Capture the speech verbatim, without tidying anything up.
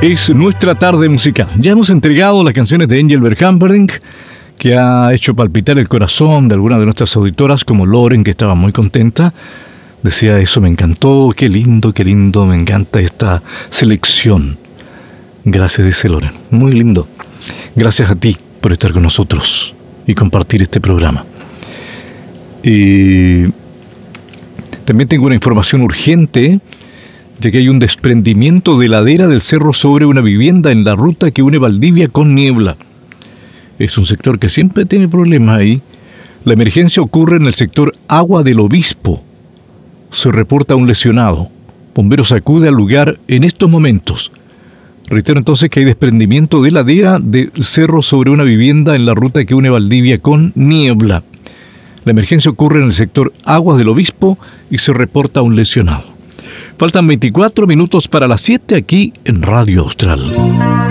Es nuestra tarde musical. Ya hemos entregado las canciones de Engelbert Humperdinck, que ha hecho palpitar el corazón de algunas de nuestras auditoras, como Loren, que estaba muy contenta. Decía, eso me encantó, qué lindo, qué lindo, me encanta esta selección. Gracias, dice Loren. Muy lindo. Gracias a ti por estar con nosotros y compartir este programa. Y también tengo una información urgente, ya que hay un desprendimiento de ladera del cerro sobre una vivienda en la ruta que une Valdivia con Niebla. Es un sector que siempre tiene problemas ahí. La emergencia ocurre en el sector Agua del Obispo. Se reporta un lesionado. Bomberos acude al lugar en estos momentos. Reitero entonces que hay desprendimiento de ladera del cerro sobre una vivienda en la ruta que une Valdivia con Niebla. La emergencia ocurre en el sector Aguas del Obispo y se reporta un lesionado. Faltan veinticuatro minutos para las siete aquí en Radio Austral.